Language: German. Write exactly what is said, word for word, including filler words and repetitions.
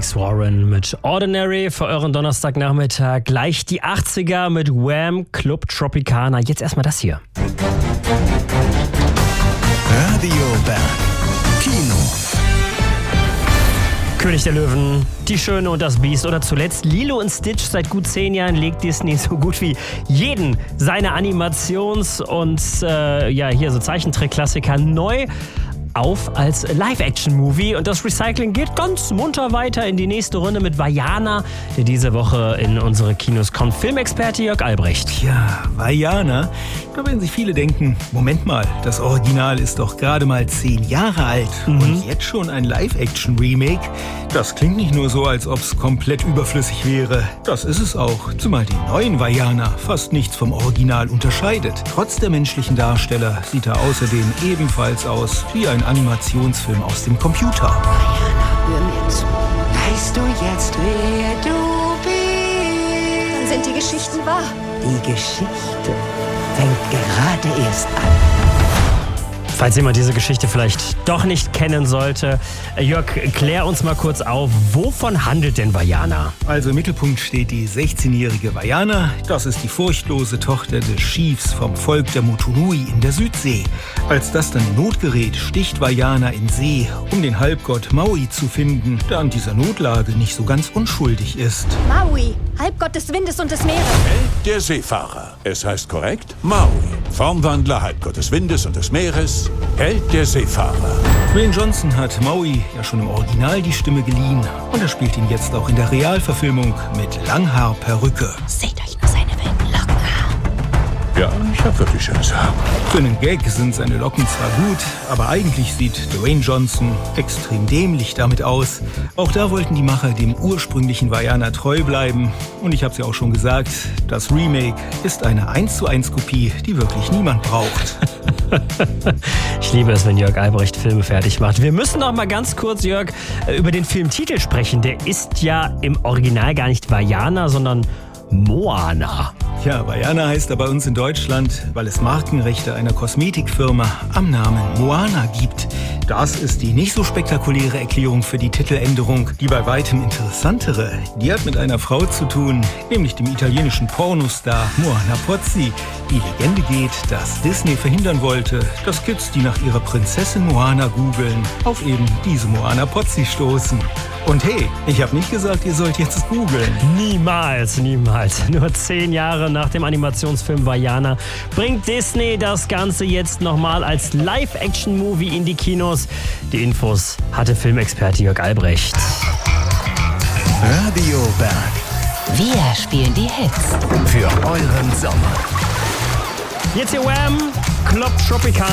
Alex Warren mit Ordinary für euren Donnerstagnachmittag. Gleich die achtziger mit Wham! Club Tropicana. Jetzt erstmal das hier. Radio Berg. Kino. König der Löwen, Die Schöne und das Biest oder zuletzt Lilo und Stitch. Seit gut zehn Jahren legt Disney so gut wie jeden seiner Animations- und äh, ja hier so Zeichentrick-Klassiker neu auf als Live-Action-Movie. Und das Recycling geht ganz munter weiter in die nächste Runde mit Vaiana, der diese Woche in unsere Kinos kommt. Filmexperte Jörg Albrecht. Ja, Vaiana. Da werden sich viele denken, Moment mal, das Original ist doch gerade mal zehn Jahre alt. Mhm. Und jetzt schon ein Live-Action-Remake? Das klingt nicht nur so, als ob es komplett überflüssig wäre. Das ist es auch, zumal die neuen Vaiana fast nichts vom Original unterscheidet. Trotz der menschlichen Darsteller sieht er außerdem ebenfalls aus wie ein Animationsfilm aus dem Computer. Vaiana, hör mir zu. Weißt du jetzt, wer du bist? Dann sind die Geschichten wahr. Die Geschichte fängt gerade erst an. Falls jemand diese Geschichte vielleicht doch nicht kennen sollte, Jörg, klär uns mal kurz auf, wovon handelt denn Vaiana? Also im Mittelpunkt steht die sechzehnjährige Vaiana. Das ist die furchtlose Tochter des Chiefs vom Volk der Motunui in der Südsee. Als das dann in Not gerät, sticht Vaiana in See, um den Halbgott Maui zu finden, der an dieser Notlage nicht so ganz unschuldig ist. Maui, Halbgott des Windes und des Meeres. Held der Seefahrer. Es heißt korrekt Maui. Formwandler, Halbgott des Windes und des Meeres. Held der Seefahrer. Dwayne Johnson hat Maui ja schon im Original die Stimme geliehen. Und er spielt ihn jetzt auch in der Realverfilmung mit Langhaarperücke. Seht euch nur seine wilden Locken an. Ja, ich hab wirklich schönes Haar. Für einen Gag sind seine Locken zwar gut, aber eigentlich sieht Dwayne Johnson extrem dämlich damit aus. Auch da wollten die Macher dem ursprünglichen Vaiana treu bleiben. Und ich habe es ja auch schon gesagt, das Remake ist eine eins zu eins Kopie, die wirklich niemand braucht. Ich liebe es, wenn Jörg Albrecht Filme fertig macht. Wir müssen noch mal ganz kurz, Jörg, über den Filmtitel sprechen. Der ist ja im Original gar nicht Vaiana, sondern Moana. Ja, Vaiana heißt er bei uns in Deutschland, weil es Markenrechte einer Kosmetikfirma am Namen Moana gibt. Das ist die nicht so spektakuläre Erklärung für die Titeländerung. Die bei weitem interessantere, die hat mit einer Frau zu tun, nämlich dem italienischen Pornostar Moana Pozzi. Die Legende geht, dass Disney verhindern wollte, dass Kids, die nach ihrer Prinzessin Moana googeln, auf eben diese Moana Pozzi stoßen. Und hey, ich habe nicht gesagt, ihr sollt jetzt googeln. Niemals, niemals. Nur zehn Jahre nach dem Animationsfilm Vaiana bringt Disney das Ganze jetzt nochmal als Live-Action-Movie in die Kinos. Die Infos hatte Filmexperte Jörg Albrecht. Radio Berg. Wir spielen die Hits. Für euren Sommer. Jetzt hier Wham! Club Tropicana.